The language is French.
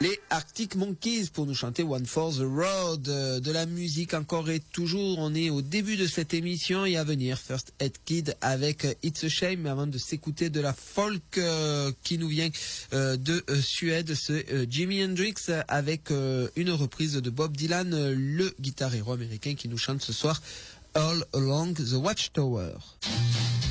Les Arctic Monkeys pour nous chanter One for the Road. De la musique encore et toujours. On est au début de cette émission et à venir First Aid Kid avec It's a Shame. Mais avant de s'écouter de la folk qui nous vient de Suède, c'est Jimi Hendrix avec une reprise de Bob Dylan, le guitar héros américain qui nous chante ce soir All Along the Watchtower.